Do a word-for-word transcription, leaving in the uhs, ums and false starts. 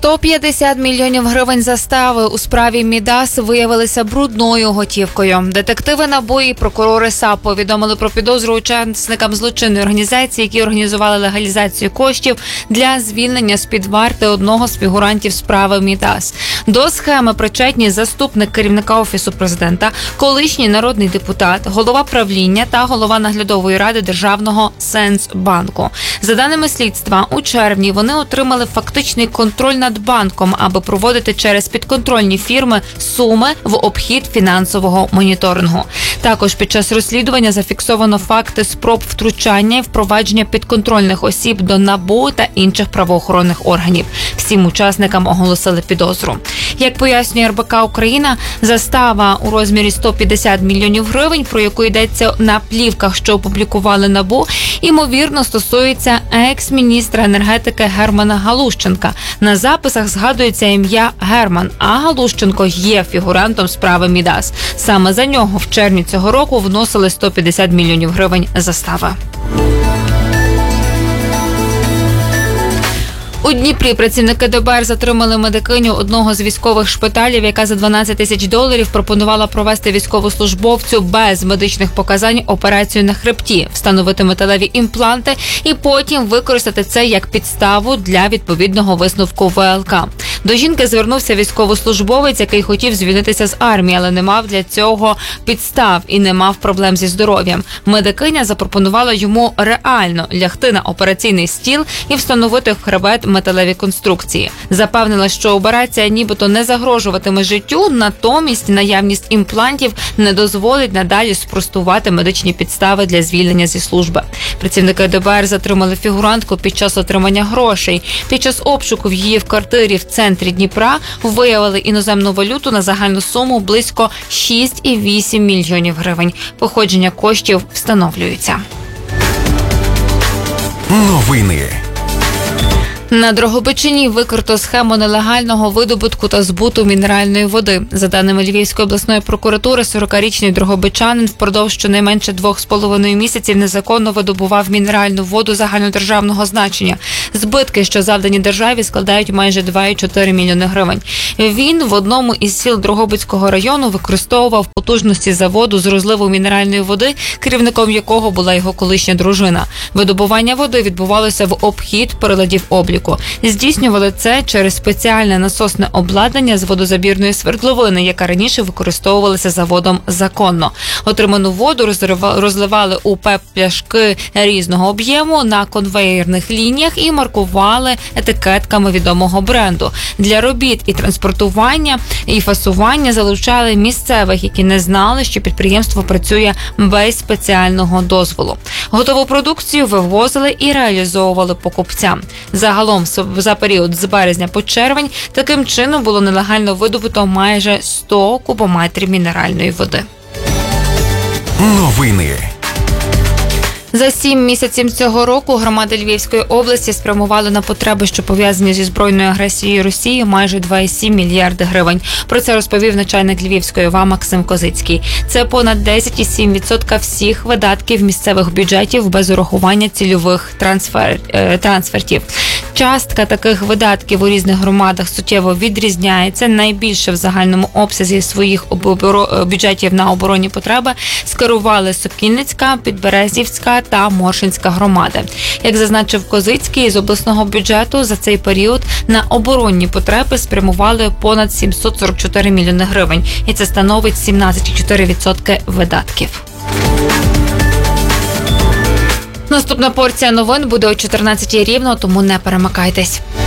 сто п'ятдесят мільйонів гривень застави у справі Мідас виявилися брудною готівкою. Детективи НАБУ і прокурори САП повідомили про підозру учасникам злочинної організації, які організували легалізацію коштів для звільнення з-під варти одного з фігурантів справи Мідас. До схеми причетні заступник керівника Офісу президента, колишній народний депутат, голова правління та голова наглядової ради Державного Сенсбанку. За даними слідства, у червні вони отримали фактичний контроль над банком, аби проводити через підконтрольні фірми суми в обхід фінансового моніторингу. Також під час розслідування зафіксовано факти спроб втручання і впровадження підконтрольних осіб до НАБУ та інших правоохоронних органів. Всім учасникам оголосили підозру. Як пояснює ер бе ка Україна, застава у розмірі сто п'ятдесят мільйонів гривень, про яку йдеться на плівках, що опублікували НАБУ, ймовірно стосується екс-міністра енергетики Германа Галущенка. На записах згадується ім'я Герман, а Галущенко є фігурантом справи Мідас. Саме за нього в червні цього року вносили сто п'ятдесят мільйонів гривень застави. У Дніпрі працівники де бе ер затримали медикиню одного з військових шпиталів, яка за дванадцять тисяч доларів пропонувала провести військовослужбовцю без медичних показань операцію на хребті, встановити металеві імпланти і потім використати це як підставу для відповідного висновку ве ел ка. До жінки звернувся військовослужбовець, який хотів звільнитися з армії, але не мав для цього підстав і не мав проблем зі здоров'ям. Медикиня запропонувала йому реально лягти на операційний стіл і встановити в хребет металеві конструкції. Запевнила, що операція нібито не загрожуватиме життю, натомість наявність імплантів не дозволить надалі спростувати медичні підстави для звільнення зі служби. Працівники де бе ер затримали фігурантку під час отримання грошей. Під час обшуку в її в квартирі в центрі Дніпра виявили іноземну валюту на загальну суму близько шість цілих вісім мільйонів гривень. Походження коштів встановлюється. Новини. На Дрогобичині викрито схему нелегального видобутку та збуту мінеральної води. За даними Львівської обласної прокуратури, сорокарічний дрогобичанин впродовж щонайменше двох з половиною місяців незаконно видобував мінеральну воду загальнодержавного значення. Збитки, що завдані державі, складають майже два цілих чотири мільйони гривень. Він в одному із сіл Дрогобицького району використовував потужності заводу з розливу мінеральної води, керівником якого була його колишня дружина. Видобування води відбувалося в обхід приладів обліку. Здійснювали це через спеціальне насосне обладнання з водозабірної свердловини, яка раніше використовувалася заводом законно. Отриману воду розливали у пеп-пляшки різного об'єму на конвеєрних лініях і маркували етикетками відомого бренду. Для робіт і транспортування і фасування залучали місцевих, які не знали, що підприємство працює без спеціального дозволу. Готову продукцію вивозили і реалізовували покупцям. Загалом за період з березня по червень таким чином було нелегально видобуто майже сто кубометрів мінеральної води. Новини. За сім місяців цього року громади Львівської області спрямували на потреби, що пов'язані зі збройною агресією Росії, майже два цілих сім мільярди гривень. Про це розповів начальник Львівської ОВА Максим Козицький. Це понад десять цілих сім десятих відсотка всіх видатків місцевих бюджетів без урахування цільових трансфер... трансфертів. Частка таких видатків у різних громадах суттєво відрізняється. Найбільше в загальному обсязі своїх оборо... бюджетів на оборонні потреби скерували Сокільницька, Підберезівська та Моршинська громади. Як зазначив Козицький, з обласного бюджету за цей період на оборонні потреби спрямували понад сімсот сорок чотири мільйони гривень. І це становить сімнадцять цілих чотири десятих відсотка видатків. Наступна порція новин буде о чотирнадцятій рівно, тому не перемикайтесь.